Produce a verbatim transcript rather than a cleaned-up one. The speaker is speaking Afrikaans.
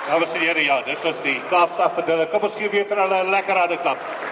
Dames en heren, ja, dit was die Kaapse afgedeeling. Kom ons gee weer vir hulle 'n lekker harde klap.